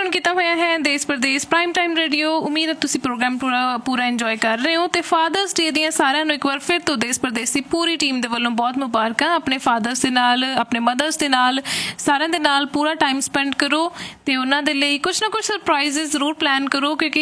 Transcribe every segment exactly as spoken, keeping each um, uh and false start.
Tune किया होया है देश प्रदेश प्राइम टाइम रेडियो। उम्मीद है तुसी प्रोग्राम पूरा पूरा इंजॉय कर रहे हो। तो फादर्स डे ਦੀਆਂ ਸਾਰਿਆਂ ਨੂੰ ਇੱਕ ਵਾਰ ਫਿਰ ਤੋਂ ਦੇਸ਼ ਪ੍ਰदेश ਦੀ ਪੂਰੀ ਟੀਮ ਦੇ ਵੱਲੋਂ ਬਹੁਤ ਮੁਬਾਰਕਾਂ। ਆਪਣੇ ਫਾਦਰਸ ਦੇ ਨਾਲ, ਆਪਣੇ ਮਦਰਸ ਦੇ ਨਾਲ, ਸਾਰਿਆਂ ਦੇ ਨਾਲ ਪੂਰਾ ਟਾਈਮ ਸਪੈਂਡ ਕਰੋ ਤੇ ਉਹਨਾਂ ਦੇ ਲਈ ਕੁਛ ਨਾ ਕੁਛ ਸਰਪ੍ਰਾਈਜ਼ਸ ਜ਼ਰੂਰ ਪਲਾਨ ਕਰੋ, ਕਿਉਂਕਿ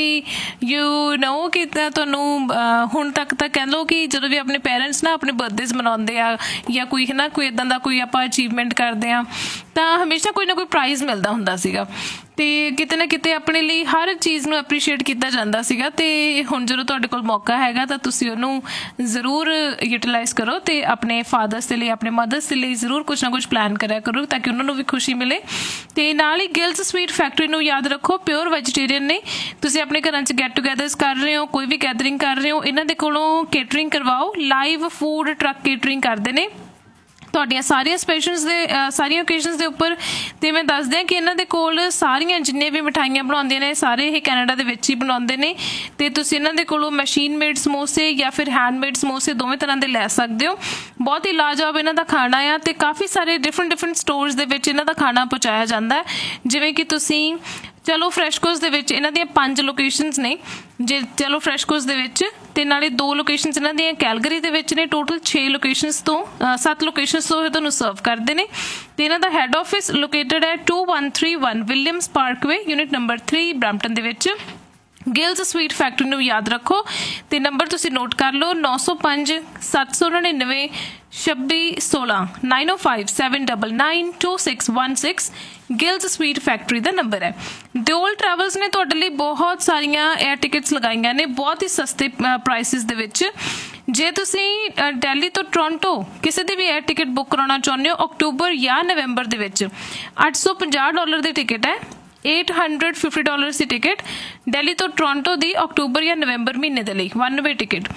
ਯੂ ਨੋ ਕਿ ਤੁਹਾਨੂੰ ਹੁਣ ਤੱਕ ਤਾਂ ਕਹਿ ਲਓ ਕਿ ਜਦੋਂ ਵੀ ਆਪਣੇ ਪੇਰੈਂਟਸ ਨਾ ਆਪਣੇ ਬਰਥਡੇਜ਼ ਮਨਾਉਂਦੇ ਆ ਜਾਂ ਕੋਈ ਹੈ ਨਾ ਕੋਈ ਇੱਦਾਂ ਦਾ ਕੋਈ ਆਪਾਂ ਅਚੀਵਮੈਂਟ ਕਰਦੇ ਹਾਂ ਤਾਂ ਹਮੇਸ਼ਾ ਕੋਈ ਨਾ ਕੋਈ ਪ੍ਰਾਈਜ਼ ਮਿਲਦਾ ਹੁੰਦਾ ਸੀਗਾ ਤੇ ਕਿਤੇ ਨਾ ਕਿਤੇ ਆਪਣੇ ਲਈ ਹਰ ਚੀਜ਼ ਨੂੰ ਐਪਰੀਸ਼ੀਏਟ ਕੀਤਾ ਜਾਂਦਾ ਸੀਗਾ। ਤੇ ਹੁਣ ਜਦੋਂ ਤੁਹਾਡੇ ਕੋਲ ਮੌਕਾ ਹੈਗਾ ਤਾਂ ਤੁਸੀਂ ਉਹਨੂੰ ਜ਼ਰੂਰ ਯੂਟੀਲਾਈਜ਼ ਕਰੋ ਤੇ ਆਪਣੇ ਫਾਦਰਸ ਦੇ ਲਈ, ਆਪਣੇ ਮਦਰਸ ਦੇ ਲਈ ਜ਼ਰੂਰ ਕੁਛ ਨਾ ਕੁਛ ਪਲਾਨ ਕਰਿਆ ਕਰੋ ਤਾਂ ਕਿ ਉਹਨਾਂ ਨੂੰ ਵੀ ਖੁਸ਼ੀ ਮਿਲੇ। ਤੇ ਨਾਲ ਹੀ ਗਿਲਸ ਸਵੀਟ ਫੈਕਟਰੀ ਨੂੰ ਯਾਦ ਰੱਖੋ, ਪਿਓਰ ਵੈਜੀਟੇਰੀਅਨ ਨੇ। ਤੁਸੀਂ ਆਪਣੇ ਘਰਾਂ 'ਚ ਗੈਟ ਟੂਗੈਦਰਸ ਕਰ ਰਹੇ ਹੋ, ਕੋਈ ਵੀ ਗੈਦਰਿੰਗ ਕਰ ਰਹੇ ਹੋ, ਇਹਨਾਂ ਦੇ ਕੋਲੋਂ ਕੇਟਰਿੰਗ ਕਰਵਾਓ। ਲਾਈਵ ਫੂਡ ਟਰੱਕ ਕੇਟਰਿੰਗ ਕਰਦੇ ਨੇ ਤੁਹਾਡੀਆਂ ਸਾਰੀਆਂ ਸਪੈਸ਼ਲਸ ਦੇ ਸਾਰੀਆਂ ਓਕੇਜ਼ਨਸ ਦੇ ਉੱਪਰ। ਤੇ ਮੈਂ ਦੱਸ ਦਿਆਂ ਕਿ ਇਹਨਾਂ ਦੇ ਕੋਲ ਸਾਰੀਆਂ ਜਿੰਨੇ ਵੀ ਮਿਠਾਈਆਂ ਬਣਾਉਂਦੇ ਨੇ ਸਾਰੇ ਇਹ ਕੈਨੇਡਾ ਦੇ ਵਿੱਚ ਹੀ ਬਣਾਉਂਦੇ ਨੇ ਤੇ ਤੁਸੀਂ ਇਹਨਾਂ ਦੇ ਕੋਲੋਂ ਮਸ਼ੀਨ ਮੇਡ ਸਮੋਸੇ ਜਾਂ ਫਿਰ ਹੈਂਡਮੇਡ ਸਮੋਸੇ ਦੋਵੇਂ ਤਰ੍ਹਾਂ ਦੇ ਲੈ ਸਕਦੇ ਹੋ। ਬਹੁਤ ਹੀ ਲਾਜਵਾਬ ਇਹਨਾਂ ਦਾ ਖਾਣਾ ਆ ਤੇ ਕਾਫੀ ਸਾਰੇ ਡਿਫਰੈਂਟ ਡਿਫਰੈਂਟ ਸਟੋਰਸ ਦੇ ਵਿੱਚ ਇਹਨਾਂ ਦਾ ਖਾਣਾ ਪਹੁੰਚਾਇਆ ਜਾਂਦਾ। ਜਿਵੇਂ ਕਿ ਤੁਸੀਂ ਚਲੋ ਫਰੈਸ਼ਕੋਸ ਦੇ ਵਿੱਚ ਇਹਨਾਂ ਦੀਆਂ ਪੰਜ ਲੋਕੇਸ਼ਨਸ ਨੇ, ਜੇ ਚਲੋ ਫਰੈਸ਼ਕੋਸ ਦੇ ਵਿੱਚ ਤੇ ਨਾਲੇ ਦੋ ਲੋਕੇਸ਼ਨਸ ਇਹਨਾਂ ਦੀਆਂ ਕੈਲਗਰੀ ਦੇ ਵਿੱਚ ਨੇ। ਟੋਟਲ ਛੇ ਲੋਕੇਸ਼ਨਸ ਤੋਂ ਸੱਤ ਲੋਕੇਸ਼ਨਸ ਤੋਂ ਇਹ ਤੁਹਾਨੂੰ ਸਰਵ ਕਰਦੇ ਨੇ ਤੇ ਇਹਨਾਂ ਦਾ ਹੈੱਡ ਆਫਿਸ ਲੋਕੇਟਡ ਹੈ to one three one Williams Parkway unit number three Brampton ਦੇ ਵਿੱਚ। ਗਿਲਸ ਸਵੀਟ ਫੈਕਟਰੀ ਨੂੰ ਯਾਦ ਰੱਖੋ ਤੇ ਨੰਬਰ ਤੁਸੀਂ ਨੋਟ ਕਰ ਲਓ ਨੌ ਸੌ ਪੰਜ ਸੱਤ ਸੌ ਨੜਿਨਵੇਂ ਛੱਬੀ ਸੋਲਾਂ ਨਾਈਨ ਓ five seven double nine two six one six Giles sweet factory ਦਾ ਨੰਬਰ ਹੈ। ਦਿਓਲ ਟਰੈਵਲਸ ਨੇ ਤੁਹਾਡੇ ਲਈ ਬਹੁਤ ਸਾਰੀਆਂ ਏਅਰ ਟਿਕਟਸ ਲਗਾਈਆਂ ਨੇ ਬਹੁਤ ਹੀ ਸਸਤੇ ਪ੍ਰਾਈਸਿਸ ਦੇ ਵਿੱਚ। ਜੇ ਤੁਸੀਂ ਦਿੱਲੀ ਤੋਂ ਟੋਰਾਂਟੋ ਕਿਸੇ ਦੀ ਵੀ ਏਅਰ ਟਿਕਟ ਬੁੱਕ ਕਰਾਉਣਾ ਚਾਹੁੰਦੇ ਹੋ ਅਕਤੂਬਰ ਜਾਂ ਨਵੰਬਰ ਦੇ ਵਿੱਚ, ਅੱਠ ਸੌ ਪੰਜਾਹ ਡਾਲਰ ਦੀ ਟਿਕਟ ਹੈ, eight hundred fifty dollars ਦੀ ਟਿਕਟ ਦਿੱਲੀ ਤੋਂ ਟੋਰਾਂਟੋ ਦੀ ਅਕਤੂਬਰ ਜਾਂ ਨਵੰਬਰ ਮਹੀਨੇ ਦੇ ਲਈ ਵਨ ਵੇ ਟਿਕਟ।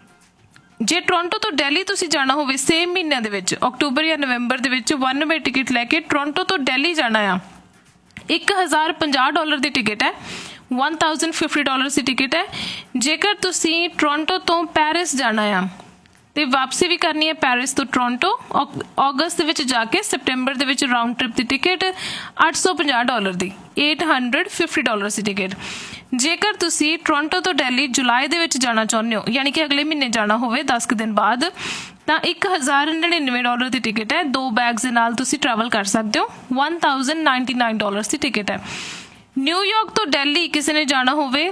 ਜੇ ਟੋਰਾਂਟੋ ਤੋਂ ਦਿੱਲੀ ਤੁਸੀਂ ਜਾਣਾ ਹੋਵੇ ਸੇਮ ਮਹੀਨਿਆਂ ਦੇ ਵਿੱਚ ਅਕਤੂਬਰ ਜਾਂ ਨਵੰਬਰ ਦੇ ਵਿੱਚ ਵਨ ਵੇ ਟਿਕਟ ਲੈ ਕੇ ਟੋਰਾਂਟੋ ਤੋਂ ਦਿੱਲੀ ਜਾਣਾ ਆ, ਇੱਕ ਹਜ਼ਾਰ ਪੰਜਾਹ ਡਾਲਰ ਦੀ ਟਿਕਟ ਹੈ, one thousand fifty dollars ਦੀ ਟਿਕਟ ਹੈ। ਜੇਕਰ ਤੁਸੀਂ ਟੋਰਾਂਟੋ ਤੋਂ ਪੈਰਿਸ ਜਾਣਾ ਆ ਤੇ ਵਾਪਸੀ ਵੀ ਕਰਨੀ ਹੈ ਪੈਰਿਸ ਤੋਂ ਟੋਰਾਂਟੋ ਅਗਸਤ ਦੇ ਵਿੱਚ ਜਾ ਕੇ ਸਪਟੈਂਬਰ ਦੇ ਵਿੱਚ ਰਾਊਂਡ ਟ੍ਰਿਪ ਦੀ ਟਿਕਟ ਅੱਠ ਸੌ ਪੰਜਾਹ ਡਾਲਰ ਦੀ eight hundred fifty dollars ਦੀ ਟਿਕਟ। ਜੇਕਰ ਤੁਸੀਂ ਟੋਰਾਂਟੋ ਤੋਂ ਦਿੱਲੀ ਜੁਲਾਈ ਦੇ ਵਿੱਚ ਜਾਣਾ ਚਾਹੁੰਦੇ ਹੋ ਯਾਨੀ ਕਿ ਅਗਲੇ ਮਹੀਨੇ ਜਾਣਾ ਹੋਵੇ ਦਸ ਕੁ ਦਿਨ ਬਾਅਦ ਤਾਂ ਇੱਕ ਹਜ਼ਾਰ ਨੜਿਨਵੇਂ ਡਾਲਰ ਦੀ ਟਿਕਟ ਹੈ। ਦੋ ਬੈਗਸ ਦੇ ਨਾਲ ਤੁਸੀਂ ਟਰੈਵਲ ਕਰ ਸਕਦੇ ਹੋ, one thousand ninety-nine dollars ਦੀ ਟਿਕਟ ਹੈ। ਨਿਊਯਾਰਕ ਤੋਂ ਦਿੱਲੀ ਕਿਸੇ ਨੇ ਜਾਣਾ ਹੋਵੇ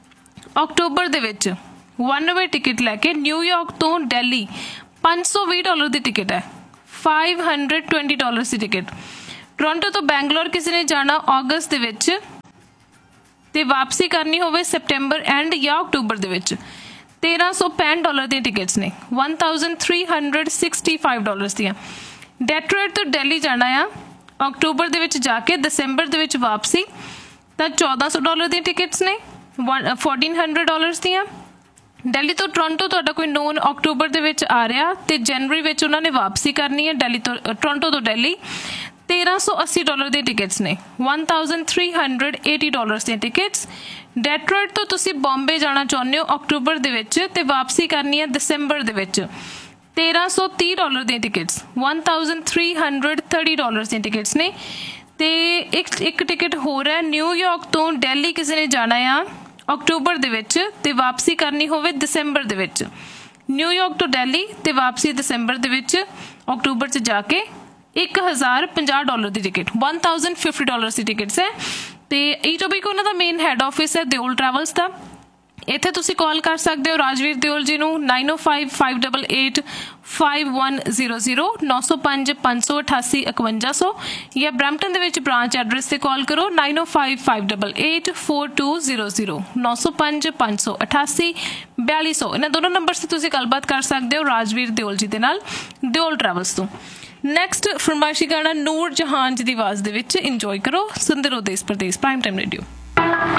ਅਕਤੂਬਰ ਦੇ ਵਿੱਚ ਵਨ ਵੇ ਟਿਕਟ ਲੈ ਕੇ ਨਿਊਯਾਰਕ ਤੋਂ ਦਿੱਲੀ ਪੰਜ ਸੌ ਵੀਹ ਡਾਲਰ ਦੀ ਟਿਕਟ ਹੈ, five hundred twenty dollars ਦੀ ਟਿਕਟ। ਟੋਰਾਂਟੋ ਤੋਂ ਬੈਂਗਲੌਰ ਕਿਸੇ ਨੇ ਜਾਣਾ ਅਗਸਤ ਦੇ ਵਿੱਚ ਤੇ ਵਾਪਸੀ ਕਰਨੀ ਹੋਵੇ ਸਪਟੈਂਬਰ ਐਂਡ ਜਾਂ ਅਕਤੂਬਰ ਦੇ ਵਿੱਚ ਤੇਰਾਂ ਸੌ ਪੈਂਹਠ ਡਾਲਰ ਦੀਆਂ ਟਿਕਟਸ ਨੇ, one thousand three hundred sixty-five dollars ਦੀਆਂ। ਡੈਟਰੋਇਟ ਤੋਂ ਦਿੱਲੀ ਜਾਣਾ ਆ ਅਕਤੂਬਰ ਦੇ ਵਿੱਚ ਜਾ ਕੇ ਦਸੰਬਰ ਦੇ ਵਿੱਚ ਵਾਪਸੀ ਤਾਂ ਚੌਦਾਂ ਸੌ ਡਾਲਰ ਦੀਆਂ ਟਿਕਟਸ ਨੇ, fourteen hundred dollars ਦੀਆਂ। ਦਿੱਲੀ ਤੋਂ ਟੋਰਾਂਟੋ ਤੁਹਾਡਾ ਕੋਈ ਨੋਨ ਅਕਤੂਬਰ ਦੇ ਵਿੱਚ ਆ ਰਿਹਾ ਤੇ ਜਨਵਰੀ ਵਿੱਚ ਉਹਨਾਂ ਨੇ ਵਾਪਸੀ ਕਰਨੀ ਹੈ ਦਿੱਲੀ ਤੋਂ ਟੋਰਾਂਟੋ ਤੋਂ ਦਿੱਲੀ, ਤੇਰਾਂ ਸੌ ਅੱਸੀ ਡਾਲਰ ਦੀਆਂ ਟਿਕਟਸ ਨੇ, one thousand three hundred eighty dollars ਦੀਆਂ ਟਿਕਟਸ। ਡੈਟਰੋਇਟ ਤੋਂ ਤੁਸੀਂ ਬੰਬੇ ਜਾਣਾ ਚਾਹੁੰਦੇ ਹੋ ਅਕਤੂਬਰ ਦੇ ਵਿੱਚ ਤੇ ਵਾਪਸੀ ਕਰਨੀ ਹੈ ਦਸੰਬਰ ਦੇ ਵਿੱਚ, ਤੇਰਾਂ ਸੌ ਤੀਹ ਡਾਲਰ ਦੀਆਂ tickets, one thousand three hundred thirty dollars ਦੀਆਂ ਟਿਕਟਸ ਨੇ। ਤੇ ਇੱਕ ਇੱਕ ਟਿਕਟ ਹੋਰ ਹੈ ਨਿਊਯਾਰਕ ਤੋਂ ਦਿੱਲੀ ਕਿਸੇ ਨੇ ਜਾਣਾ ਆ ਅਕਤੂਬਰ ਦੇ ਵਿੱਚ ਤੇ ਵਾਪਸੀ ਕਰਨੀ ਹੋਵੇ ਦਸੰਬਰ ਦੇ ਵਿੱਚ, ਨਿਊਯਾਰਕ ਤੋਂ ਦਿੱਲੀ ਤੇ ਵਾਪਸੀ ਦਸੰਬਰ ਦੇ ਵਿੱਚ ਅਕਤੂਬਰ 'ਚ ਜਾ ਕੇ ਇੱਕ ਹਜ਼ਾਰ ਪੰਜਾਹ ਡਾਲਰ ਦੀ ticket, one thousand fifty dollars ਦੀ ਟਿਕਟਸ ਹੈ। ਤੇ ਈਟੋਬੀਕੋ ਉਹਨਾਂ ਦਾ ਮੇਨ ਹੈੱਡ ਆਫਿਸ ਹੈ ਦਿਓਲ ਟਰੈਵਲਸ ਦਾ। ਇੱਥੇ ਤੁਸੀਂ ਕਾਲ ਕਰ ਸਕਦੇ ਹੋ ਰਾਜਵੀਰ ਦਿਓਲ ਜੀ ਨੂੰ nine oh five five eight eight five one zero zero ਨੌ ਸੌ ਪੰਜ ਪੰਜ ਸੌ ਅਠਾਸੀ ਇਕਵੰਜਾ ਸੌ ਜਾਂ ਬਰੈਂਪਟਨ ਦੇ ਵਿੱਚ ਬ੍ਰਾਂਚ ਐਡਰੈਸ ਤੇ ਕਾਲ ਕਰੋ nine oh five five eight eight four two zero zero ਨੌ ਸੌ ਪੰਜ ਪੰਜ ਸੌ ਅਠਾਸੀ ਬਿਆਲੀ ਸੌ। ਇਹਨਾਂ ਦੋਨੋਂ ਨੰਬਰਸ ਤੇ ਤੁਸੀਂ ਗੱਲਬਾਤ ਕਰ ਸਕਦੇ ਹੋ ਰਾਜਵੀਰ ਦਿਓਲ ਜੀ ਦੇ ਨਾਲ ਦਿਓਲ ਟਰੈਵਲਸ ਤੋਂ। ਨੈਕਸਟ ਫਰਮਾਇਸ਼ੀ ਗਾਣਾ ਨੂਰ ਜਹਾਨ ਜੀ ਦੀ ਆਵਾਜ਼ ਦੇ ਵਿੱਚ ਇੰਜੋਏ ਕਰੋ। ਸੁਣਦੇ ਰਹੋ ਦੇਸ਼ ਪ੍ਰਦੇਸ਼ ਪ੍ਰਾਈਮ ਟਾਈਮ ਰੇਡੀਓ।